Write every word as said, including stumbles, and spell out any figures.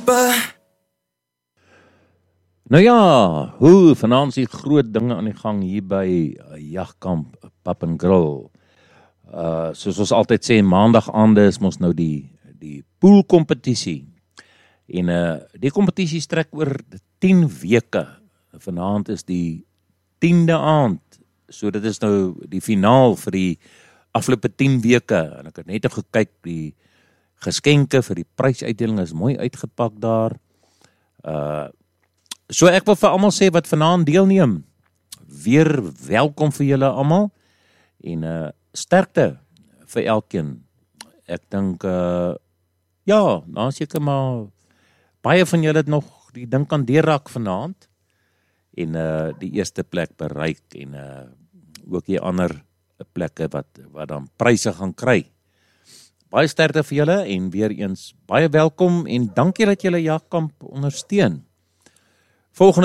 Papa. Nou ja, hoe vanaand is die groot dinge aan die gang hier by uh, Jagkamp Pub and Grill. Uh, soos ons altyd sê, maandag aande is mos nou die, die poolkompetisie. En uh, die kompetisie strek oor tien weke. Vanaand is die tiende aand. So dit is nou die finaal vir die afgelope tien weke. En ek het net nog gekyk, die geskenke vir die prysuitdeling is mooi uitgepak daar. Uh, so ek wil vir almal sê wat vanaand deelneem. Weer welkom vir julle almal. En uh, sterkte vir elkeen. Ek dink, uh, ja, dan seker maar, baie van julle het nog die ding kan deurrak vanaand. En uh, die eerste plek bereik. En uh, ook die ander plekke wat, wat dan pryse gaan kry. Baie sterkte vir julle en weer eens baie welkom en dankie dat julle Jagkamp ondersteun. Volgende